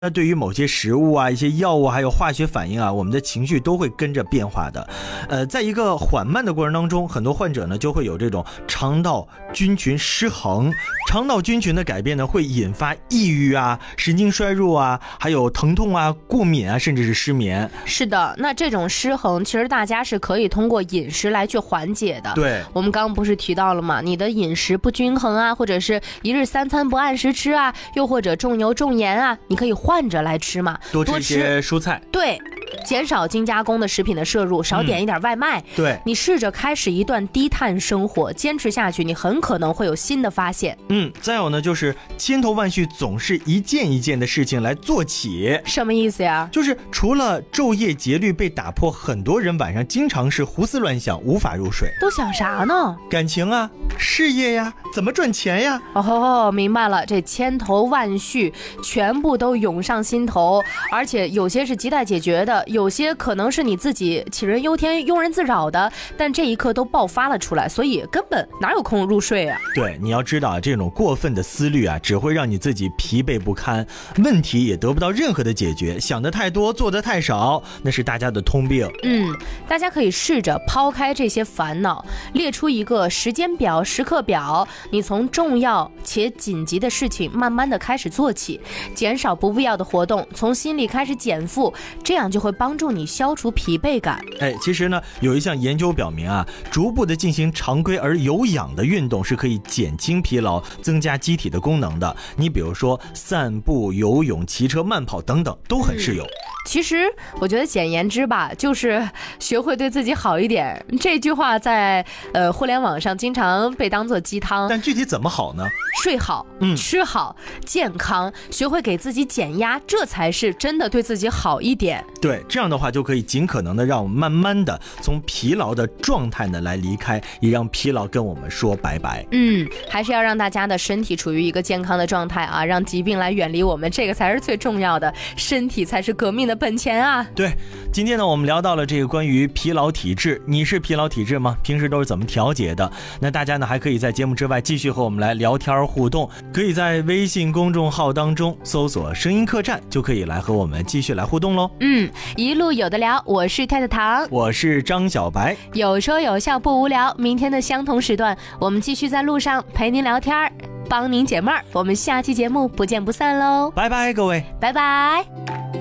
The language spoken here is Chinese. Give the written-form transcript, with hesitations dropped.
那对于某些食物啊、一些药物还有化学反应啊，我们的情绪都会跟着变化的。在一个缓慢的过程当中，很多患者呢就会有这种肠道菌群失衡。肠道菌群的改变呢，会引发抑郁啊、神经衰弱啊，还有疼痛啊、过敏啊，甚至是失眠。 是的，那这种失衡其实大家是可以通过饮食来去缓解的。 对， 我们刚刚不是提到了吗？你的饮食不均衡啊，或者是一日3餐不按时吃啊，又或者重油重盐啊，你可以换着来吃嘛， 多吃一些蔬菜。 对，减少精加工的食品的摄入，少点一点外卖。 对， 你试着开始一段低碳生活，坚持下去，你很可能会有新的发现。 再有呢，就是千头万绪总是一件一件的事情来做起。 什么意思呀？ 就是除了昼夜节律被打破，很多人晚上经常是胡思乱想，无法入睡。 都想啥呢？ 感情啊，事业呀，怎么赚钱呀。 哦，明白了，这千头万绪全部都涌上心头，而且有些是亟待解决的，有些可能是你自己杞人忧天、庸人自扰的，但这一刻都爆发了出来，所以根本哪有空入睡啊？ 对，你要知道这种过分的思虑啊，只会让你自己疲惫不堪，问题也得不到任何的解决。想得太多，做得太少，那是大家的通病。 大家可以试着抛开这些烦恼，列出一个时间表、时刻表，你从重要且紧急的事情慢慢的开始做起，减少不必要的活动，从心里开始减负，这样就会帮助你消除疲惫感。 其实呢，有一项研究表明啊，逐步的进行常规而有氧的运动是可以减轻疲劳、增加机体的功能的。你比如说散步、游泳、骑车、慢跑等等，都很适用。 其实我觉得简言之吧，就是学会对自己好一点。这句话在互联网上经常被当作鸡汤， 但具体怎么好呢？ 睡好，吃好，健康，学会给自己减压，这才是真的对自己好一点。 对，这样的话就可以尽可能的让我们慢慢的从疲劳的状态呢来离开，也让疲劳跟我们说拜拜。 还是要让大家的身体处于一个健康的状态啊，让疾病来远离我们，这个才是最重要的，身体才是革命的本钱啊。 对，今天呢我们聊到了这个关于疲劳体质，你是疲劳体质吗？平时都是怎么调节的？那大家呢还可以在节目之外继续和我们来聊天互动，可以在微信公众号当中搜索声音客栈，就可以来和我们继续来互动咯。 一路有的聊，我是太太糖， 我是张小白， 有说有笑不无聊。明天的相同时段，我们继续在路上陪您聊天，帮您解闷儿。我们下期节目不见不散喽！ 拜拜，各位， 拜拜。